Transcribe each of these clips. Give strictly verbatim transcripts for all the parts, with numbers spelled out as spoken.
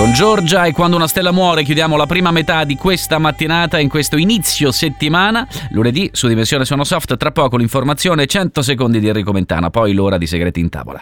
Con Giorgia, e quando una stella muore chiudiamo la prima metà di questa mattinata in questo inizio settimana. Lunedì su Dimensione Suono Soft, tra poco l'informazione, cento secondi di Enrico Mentana, poi l'ora di Segreti in Tavola.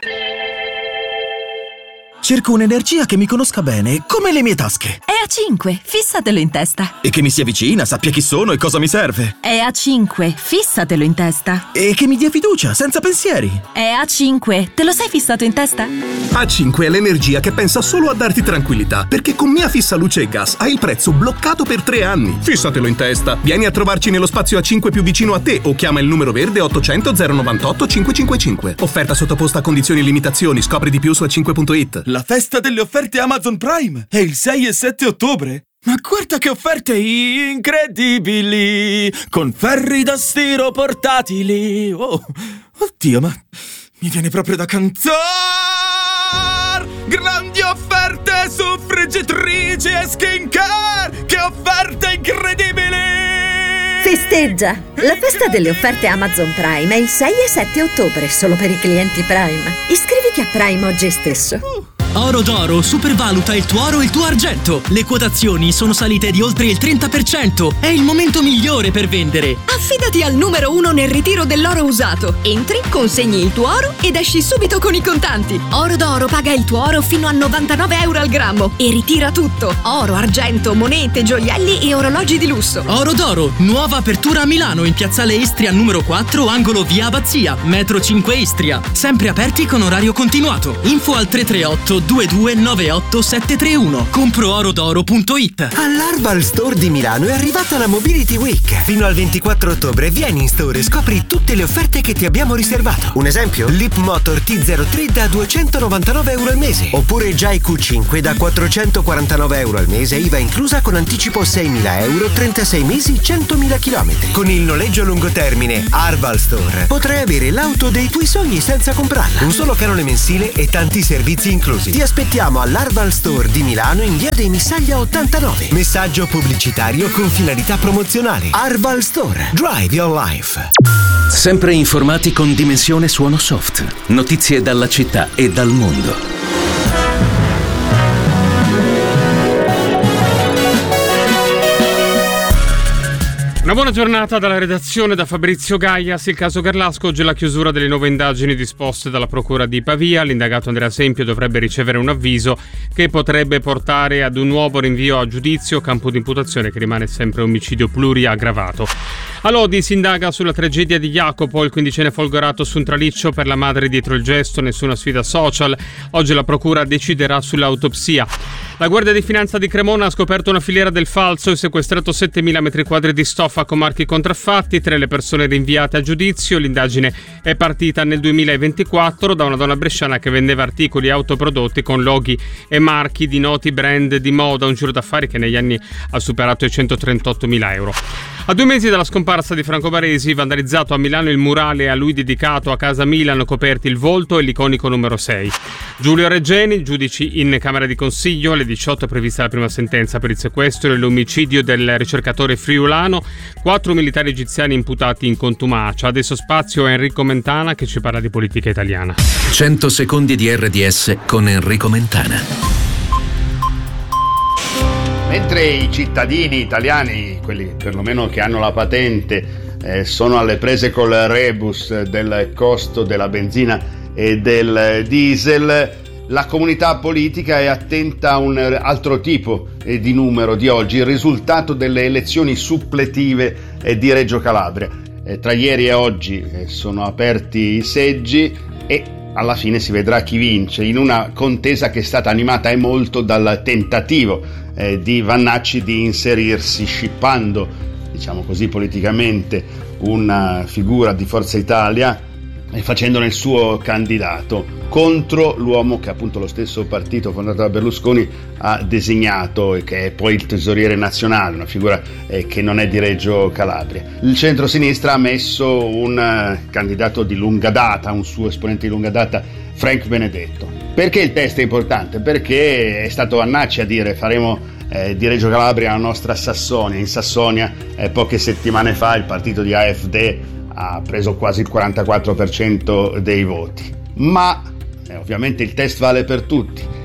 Cerco un'energia che mi conosca bene, come le mie tasche. È A cinque, fissatelo in testa. E che mi sia vicina, sappia chi sono e cosa mi serve. È A cinque, fissatelo in testa. E che mi dia fiducia, senza pensieri. È A cinque, te lo sei fissato in testa? A cinque è l'energia che pensa solo a darti tranquillità, perché con Mia Fissa Luce e Gas hai il prezzo bloccato per tre anni. Fissatelo in testa. Vieni a trovarci nello spazio A cinque più vicino a te o chiama il numero verde ottocento zero novantotto cinquecentocinquantacinque. Offerta sottoposta a condizioni e limitazioni. Scopri di più su a cinque punto it. La festa delle offerte Amazon Prime è il sei e sette ottobre. Ma guarda che offerte incredibili! Con ferri da stiro portatili. Oh, oddio, ma mi viene proprio da cantare! Grandi offerte su friggitrici e skincare! Che offerte incredibili! Festeggia! La festa delle offerte Amazon Prime è il sei e sette ottobre, solo per i clienti Prime. Iscriviti a Prime oggi stesso. Uh. Oro d'Oro supervaluta il tuo oro e il tuo argento. Le quotazioni sono salite di oltre il trenta per cento. È il momento migliore per vendere. Affidati al numero uno nel ritiro dell'oro usato. Entri, consegni il tuo oro ed esci subito con i contanti. Oro d'Oro paga il tuo oro fino a novantanove euro al grammo e ritira tutto. Oro, argento, monete, gioielli e orologi di lusso. Oro d'Oro, nuova apertura a Milano in piazzale Istria numero quattro, angolo via Abbazia, metro cinque Istria. Sempre aperti con orario continuato. Info al tre tre otto due due nove otto sette tre uno. compro oro d'oro punto it. All'Arval Store di Milano è arrivata la Mobility Week. Fino al ventiquattro ottobre vieni in store e scopri tutte le offerte che ti abbiamo riservato. Un esempio? Leap Motor T zero tre da duecentonovantanove euro al mese. Oppure Jai Q cinque da quattrocentoquarantanove euro al mese, I V A inclusa, con anticipo seimila euro, trentasei mesi, centomila chilometri. Con il noleggio a lungo termine Arval Store potrai avere l'auto dei tuoi sogni senza comprarla. Un solo canone mensile e tanti servizi inclusi. Ti aspettiamo all'Arval Store di Milano in via dei Missaglia ottantanove. Messaggio pubblicitario con finalità promozionale. Arval Store. Drive your life. Sempre informati con Dimensione Suono Soft. Notizie dalla città e dal mondo. Una buona giornata dalla redazione, da Fabrizio Gaias. Il caso Garlasco, oggi la chiusura delle nuove indagini disposte dalla procura di Pavia. L'indagato Andrea Sempio dovrebbe ricevere un avviso che potrebbe portare ad un nuovo rinvio a giudizio, campo di imputazione che rimane sempre omicidio pluriaggravato. A Lodi si indaga sulla tragedia di Jacopo, il quindicenne folgorato su un traliccio. Per la madre dietro il gesto nessuna sfida social. Oggi la procura deciderà sull'autopsia. La Guardia di Finanza di Cremona ha scoperto una filiera del falso e sequestrato settemila metri quadri di stoffa con marchi contraffatti. Tre le persone rinviate a giudizio. L'indagine è partita nel duemilaventiquattro da una donna bresciana che vendeva articoli autoprodotti con loghi e marchi di noti brand di moda, un giro d'affari che negli anni ha superato i centotrentottomila euro. A due mesi dalla scomparsa di Franco Baresi, vandalizzato a Milano il murale a lui dedicato a Casa Milan, coperti il volto e l'iconico numero sei. Giulio Reggeni, giudici in Camera di Consiglio, alle diciotto è prevista la prima sentenza per il sequestro e l'omicidio del ricercatore friulano, quattro militari egiziani imputati in contumacia. Adesso spazio a Enrico Mentana che ci parla di politica italiana. cento secondi di R D S con Enrico Mentana. Mentre i cittadini italiani, quelli perlomeno che hanno la patente, eh, sono alle prese col rebus del costo della benzina e del diesel, la comunità politica è attenta a un altro tipo eh, di numero di oggi, il risultato delle elezioni suppletive eh, di Reggio Calabria. Eh, tra ieri e oggi eh, sono aperti i seggi e alla fine si vedrà chi vince, in una contesa che è stata animata e molto dal tentativo eh, di Vannacci di inserirsi, scippando, diciamo così politicamente, una figura di Forza Italia e facendone il suo candidato contro l'uomo che appunto lo stesso partito fondato da Berlusconi ha designato e che è poi il tesoriere nazionale, una figura eh, che non è di Reggio Calabria. Il centro-sinistra ha messo un uh, candidato di lunga data, un suo esponente di lunga data, Frank Benedetto. Perché il test è importante? Perché è stato Vannacci a dire faremo eh, di Reggio Calabria la nostra Sassonia. In Sassonia eh, poche settimane fa il partito di A F D ha preso quasi il quarantaquattro per cento dei voti, ma eh, ovviamente il test vale per tutti.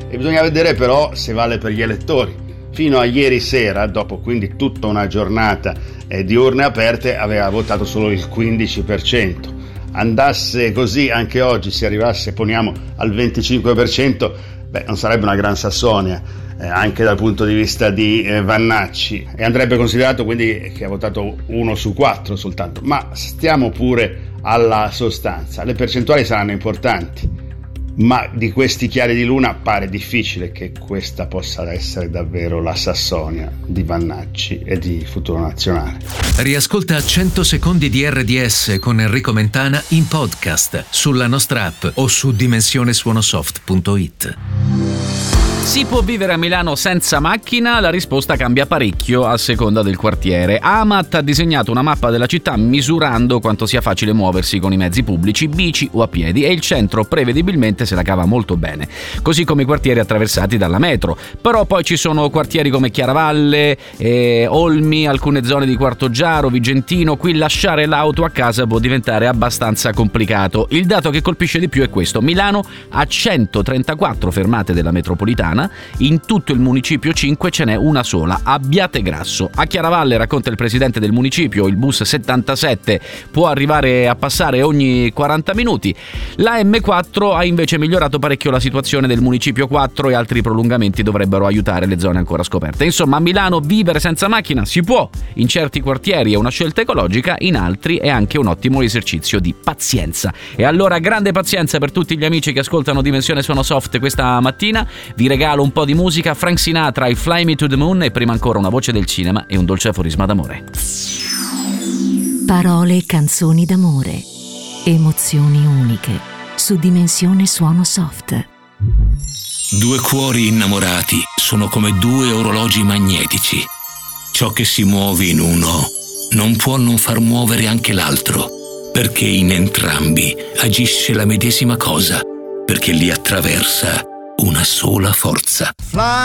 e bisogna vedere però se vale per gli elettori. Fino a ieri sera, dopo quindi tutta una giornata eh, di urne aperte, aveva votato solo il quindici per cento. Andasse così anche oggi, si arrivasse, poniamo, al venticinque per cento, beh, non sarebbe una gran Sassonia, eh, anche dal punto di vista di eh, Vannacci, e andrebbe considerato quindi che ha votato uno su quattro soltanto. Ma stiamo pure alla sostanza. Le percentuali saranno importanti, ma di questi chiari di luna pare difficile che questa possa essere davvero la Sassonia di Vannacci e di Futuro Nazionale. Riascolta cento secondi di R D S con Enrico Mentana in podcast sulla nostra app o su dimensione suonosoft punto it. Si può vivere a Milano senza macchina? La risposta cambia parecchio a seconda del quartiere. Amat ha disegnato una mappa della città misurando quanto sia facile muoversi con i mezzi pubblici, bici o a piedi, e il centro prevedibilmente se la cava molto bene, così come i quartieri attraversati dalla metro. Però poi ci sono quartieri come Chiaravalle, eh, Olmi, alcune zone di Quartoggiaro, Vigentino. Qui lasciare l'auto a casa può diventare abbastanza complicato. Il dato che colpisce di più è questo: Milano ha centotrentaquattro fermate della metropolitana. In tutto il municipio cinque ce n'è una sola, Abbiategrasso. A Chiaravalle, racconta il presidente del municipio, il bus settantasette può arrivare a passare ogni quaranta minuti. La emme quattro ha invece migliorato parecchio la situazione del municipio quattro e altri prolungamenti dovrebbero aiutare le zone ancora scoperte. Insomma, a Milano vivere senza macchina si può. In certi quartieri è una scelta ecologica, in altri è anche un ottimo esercizio di pazienza. E allora grande pazienza per tutti gli amici che ascoltano Dimensione Suono Soft questa mattina. Vi regalo un po' di musica, Frank Sinatra, I Fly Me to the Moon, e prima ancora una voce del cinema e un dolce aforisma d'amore. Parole e canzoni d'amore, emozioni uniche, su Dimensione Suono Soft. Due cuori innamorati sono come due orologi magnetici. Ciò che si muove in uno non può non far muovere anche l'altro, perché in entrambi agisce la medesima cosa, perché li attraversa una sola forza. Fly